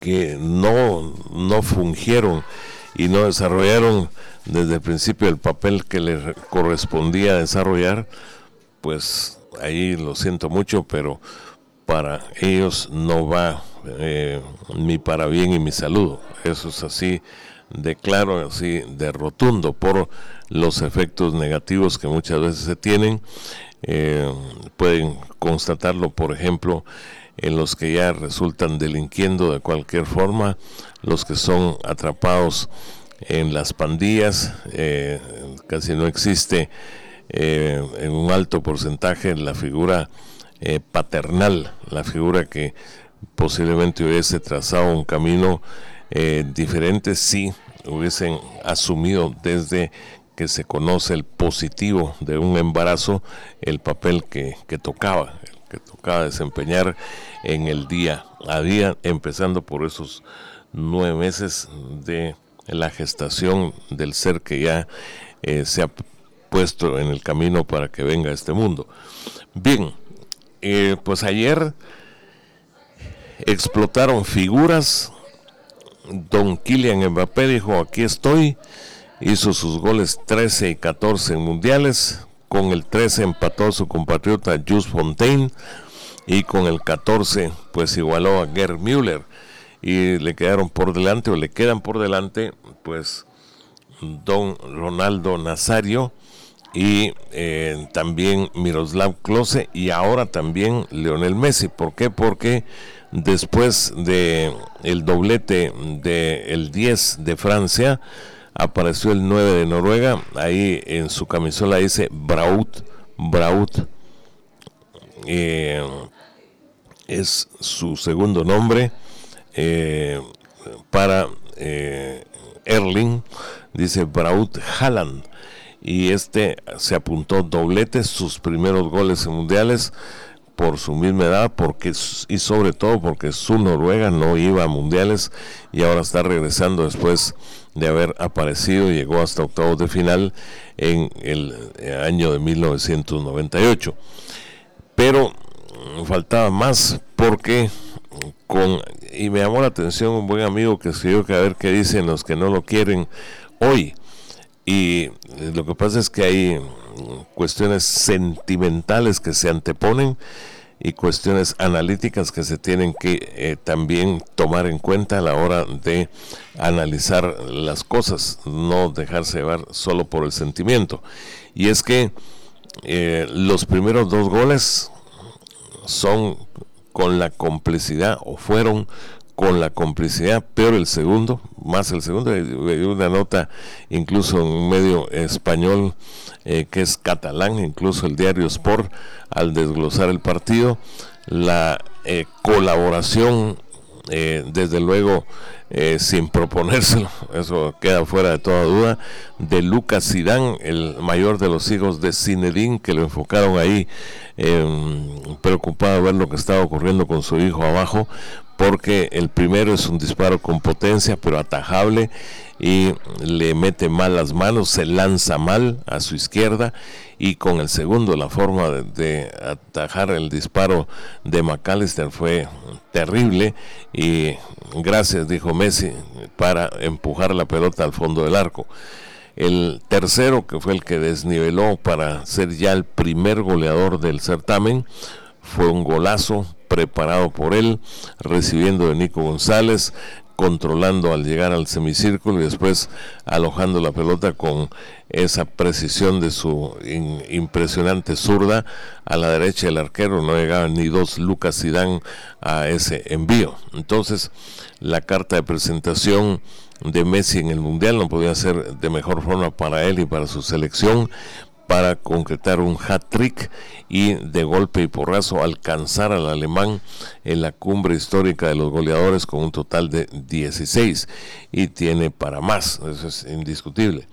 que no fungieron y no desarrollaron desde el principio el papel que les correspondía desarrollar, pues ahí lo siento mucho, pero para ellos no va mi para bien y mi saludo. Eso es así de claro, así de rotundo, por los efectos negativos que muchas veces se tienen. Pueden constatarlo, por ejemplo, en los que ya resultan delinquiendo de cualquier forma, los que son atrapados en las pandillas. Casi no existe en un alto porcentaje la figura paternal, la figura que posiblemente hubiese trazado un camino diferente si hubiesen asumido desde que se conoce el positivo de un embarazo el papel que tocaba desempeñar en el día a día, empezando por esos 9 meses de la gestación del ser que ya se ha puesto en el camino para que venga a este mundo. Bien, pues ayer explotaron figuras. Don Kylian Mbappé dijo: aquí estoy. Hizo sus goles 13 y 14 en mundiales. Con el 13 empató a su compatriota Jules Fontaine, y con el 14 pues igualó a Gerd Müller, y le quedan por delante pues don Ronaldo Nazario y también Miroslav Klose, y ahora también Lionel Messi. ¿Por qué? Porque después de el doblete del 10 de Francia apareció el 9 de Noruega. Ahí en su camisola dice Braut, es su segundo nombre. Para Erling dice Braut Haaland, y se apuntó doblete, sus primeros goles en mundiales, por su misma edad, y sobre todo porque su Noruega no iba a mundiales y ahora está regresando después de haber aparecido. Llegó hasta octavos de final en el año de 1998, pero faltaba más, porque y me llamó la atención un buen amigo que escribió que a ver qué dicen los que no lo quieren hoy. Y lo que pasa es que hay cuestiones sentimentales que se anteponen y cuestiones analíticas que se tienen que también tomar en cuenta a la hora de analizar las cosas, no dejarse llevar solo por el sentimiento. Y es que los primeros 2 goles son con la complicidad, o fueron con la complicidad, pero el segundo, hay una nota incluso en un medio español que es catalán, incluso el diario Sport, al desglosar el partido, la colaboración, desde luego sin proponérselo, eso queda fuera de toda duda, de Lucas Zidane, el mayor de los hijos de Zinedine, que lo enfocaron ahí preocupado de ver lo que estaba ocurriendo con su hijo abajo, porque el primero es un disparo con potencia pero atajable, y le mete mal las manos, se lanza mal a su izquierda, y con el segundo la forma de atajar el disparo de McAllister fue terrible, y gracias, dijo Messi, para empujar la pelota al fondo del arco. El tercero, que fue el que desniveló para ser ya el primer goleador del certamen, fue un golazo preparado por él, recibiendo de Nico González, controlando al llegar al semicírculo y después alojando la pelota con esa precisión de su impresionante zurda a la derecha del arquero. No llegaban ni 2 Lucas Zidane a ese envío. Entonces, la carta de presentación de Messi en el Mundial no podía ser de mejor forma para él y para su selección, para concretar un hat-trick y de golpe y porrazo alcanzar al alemán en la cumbre histórica de los goleadores con un total de 16, y tiene para más, eso es indiscutible.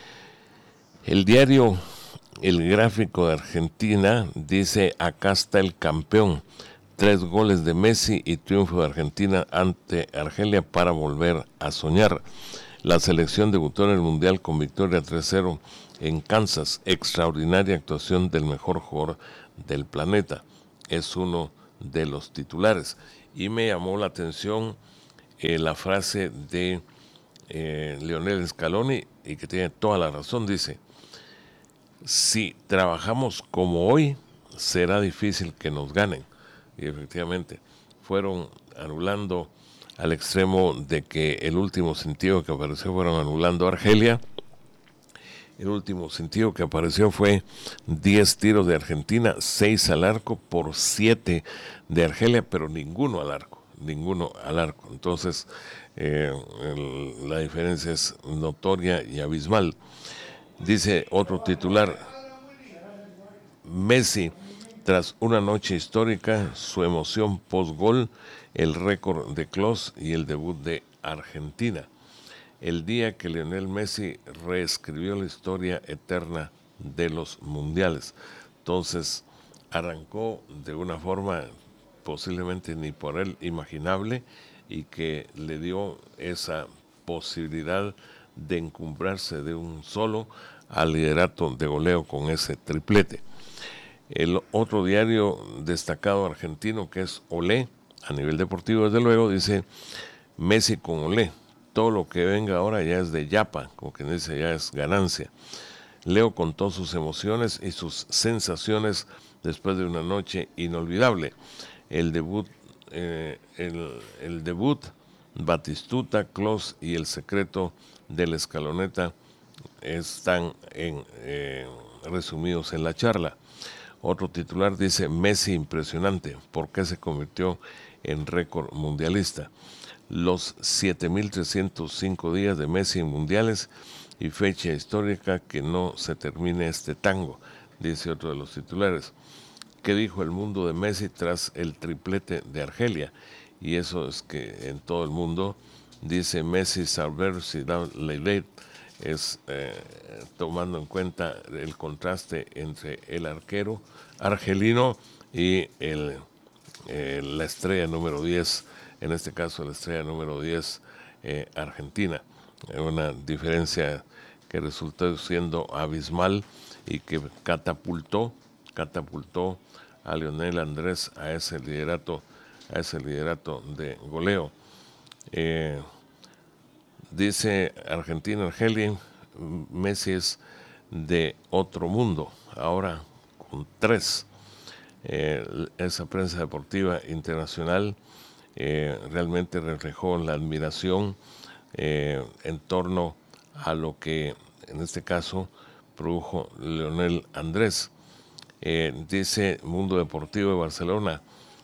El diario El Gráfico de Argentina dice: acá está el campeón, 3 goles de Messi y triunfo de Argentina ante Argelia para volver a soñar. La selección debutó en el Mundial con victoria 3-0 en Kansas. Extraordinaria actuación del mejor jugador del planeta. Es uno de los titulares. Y me llamó la atención la frase de Lionel Scaloni, y que tiene toda la razón. Dice: si trabajamos como hoy, será difícil que nos ganen. Y efectivamente, fueron anulando al extremo de que el último sentido que apareció, fueron anulando a Argelia. El último sentido que apareció fue 10 tiros de Argentina, 6 al arco por 7 de Argelia, pero ninguno al arco. Entonces, la diferencia es notoria y abismal. Dice otro titular: Messi, tras una noche histórica, su emoción post-gol, el récord de Klose y el debut de Argentina. El día que Lionel Messi reescribió la historia eterna de los mundiales. Entonces, arrancó de una forma posiblemente ni por él imaginable, y que le dio esa posibilidad de encumbrarse de un solo al liderato de goleo con ese triplete. El otro diario destacado argentino, que es Olé, a nivel deportivo desde luego, dice: Messi con Olé, todo lo que venga ahora ya es de yapa, como quien dice, ya es ganancia. Leo contó sus emociones y sus sensaciones después de una noche inolvidable. El debut, Batistuta, Klose y el secreto de la escaloneta están resumidos en la charla. Otro titular dice: Messi impresionante, ¿por qué se convirtió en récord mundialista? Los 7.305 días de Messi en mundiales y fecha histórica que no se termine este tango, dice otro de los titulares. ¿Qué dijo el mundo de Messi tras el triplete de Argelia? Y eso es que en todo el mundo dice: Messi saber si da la ley, es tomando en cuenta el contraste entre el arquero argelino y la estrella número 10, en este caso la estrella número 10 argentina. Una diferencia que resultó siendo abismal y que catapultó a Lionel Andrés a ese liderato de goleo. Dice Argentina-Argelia: Messi es de otro mundo, ahora con 3. Esa prensa deportiva internacional realmente reflejó la admiración en torno a lo que en este caso produjo Lionel Andrés. Dice Mundo Deportivo de Barcelona,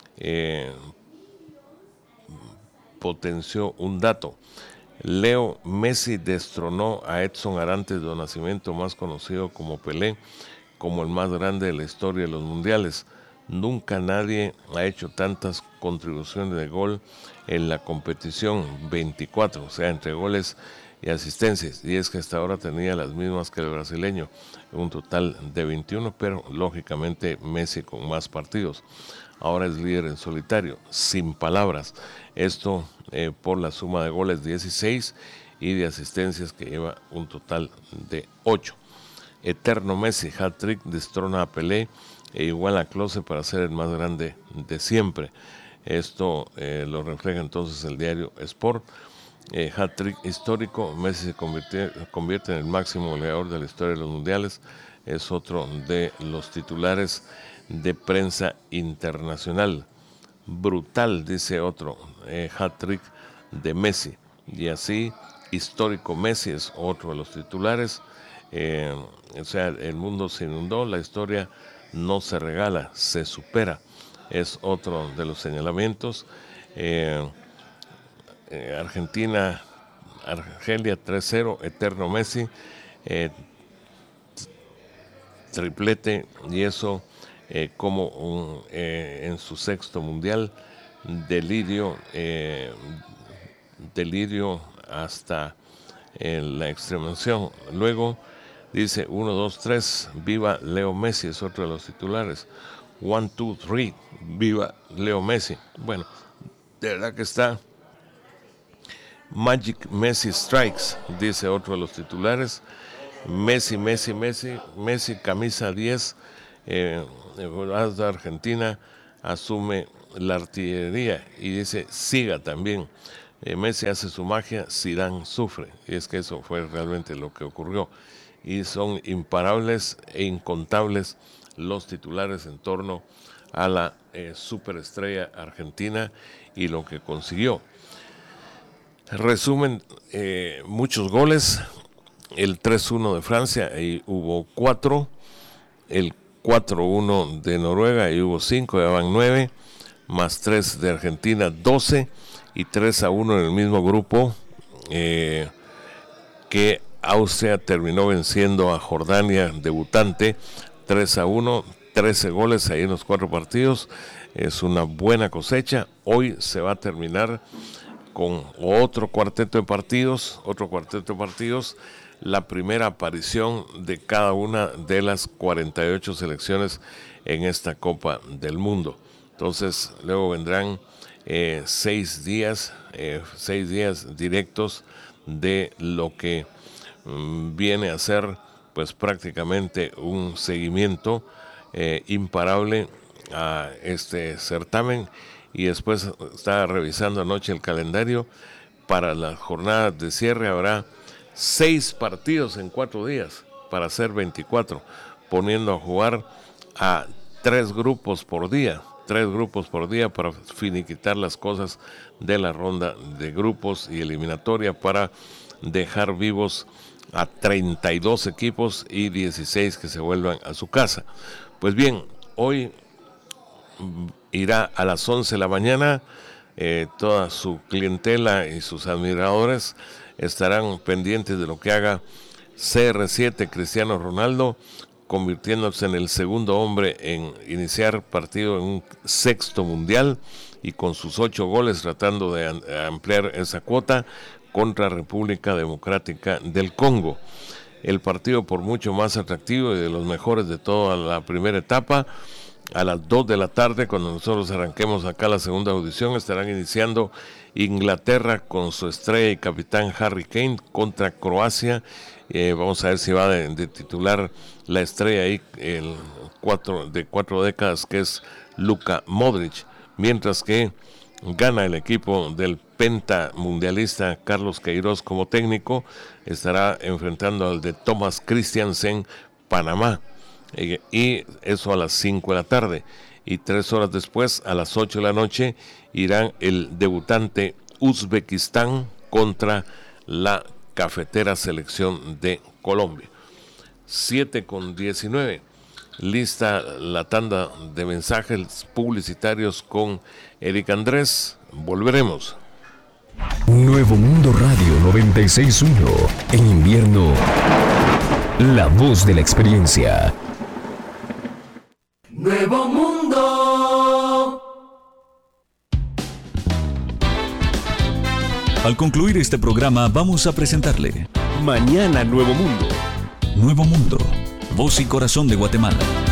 potenció un dato: Leo Messi destronó a Edson Arantes do Nascimento, más conocido como Pelé, como el más grande de la historia de los mundiales. Nunca nadie ha hecho tantas contribuciones de gol en la competición, 24, o sea, entre goles y asistencias, y es que hasta ahora tenía las mismas que el brasileño, un total de 21, pero lógicamente Messi con más partidos. Ahora es líder en solitario, sin palabras. Esto por la suma de goles 16 y de asistencias, que lleva un total de 8. Eterno Messi, hat-trick, destrona a Pelé e iguala a Klose para ser el más grande de siempre. Esto lo refleja entonces el diario Sport. Hat-trick histórico, Messi se convierte en el máximo goleador de la historia de los mundiales. Es otro de los titulares de prensa internacional. Brutal, dice otro, hat-trick de Messi. Y así, histórico Messi es otro de los titulares. O sea, el mundo se inundó, la historia no se regala, se supera. Es otro de los señalamientos. Argentina, Argelia 3-0, eterno Messi, triplete, y eso como en su sexto mundial, delirio hasta la extremación. Luego dice 1, 2, 3, viva Leo Messi, es otro de los titulares. 1, 2, 3, viva Leo Messi. Bueno, de verdad que está. Magic Messi Strikes, dice otro de los titulares. Messi, camisa 10, Argentina asume la artillería, y dice siga también. Messi hace su magia, Zidane sufre. Y es que eso fue realmente lo que ocurrió. Y son imparables e incontables los titulares en torno a la superestrella argentina y lo que consiguió. Resumen, muchos goles. El 3-1 de Francia, ahí hubo 4. El 4-1 de Noruega, ahí hubo 5, ya van 9. Más 3 de Argentina, 12. Y 3-1 en el mismo grupo, que Austria terminó venciendo a Jordania, debutante, 3-1, 13 goles ahí en los 4 partidos. Es una buena cosecha. Hoy se va a terminar con otro cuarteto de partidos, la primera aparición de cada una de las 48 selecciones en esta Copa del Mundo. Entonces, luego vendrán 6 días directos de lo que viene a ser pues prácticamente un seguimiento imparable a este certamen. Y después estaba revisando anoche el calendario. Para las jornadas de cierre habrá 6 partidos en 4 días para hacer 24, poniendo a jugar a 3 grupos por día para finiquitar las cosas de la ronda de grupos y eliminatoria, para dejar vivos a 32 equipos y 16 que se vuelvan a su casa. Pues bien, hoy irá a las 11 de la mañana, toda su clientela y sus admiradores estarán pendientes de lo que haga CR7 Cristiano Ronaldo, convirtiéndose en el segundo hombre en iniciar partido en un 6º mundial, y con sus 8 goles tratando de ampliar esa cuota contra República Democrática del Congo. El partido por mucho más atractivo y de los mejores de toda la primera etapa. A las 2 de la tarde, cuando nosotros arranquemos acá la segunda audición, estarán iniciando Inglaterra con su estrella y capitán Harry Kane contra Croacia. Vamos a ver si va de titular la estrella ahí, de 4 décadas, que es Luka Modric. Mientras que gana el equipo del pentamundialista Carlos Queiroz como técnico, estará enfrentando al de Thomas Christiansen, Panamá. Y eso a las 5 de la tarde. Y 3 horas después, a las 8 de la noche, irán el debutante Uzbekistán contra la cafetera selección de Colombia. 7:19. Lista la tanda de mensajes publicitarios con Eric Andrés. Volveremos. Nuevo Mundo Radio 96.1. En invierno, la voz de la experiencia. Nuevo Mundo. Al concluir este programa vamos a presentarle Mañana Nuevo Mundo. Nuevo Mundo, voz y corazón de Guatemala.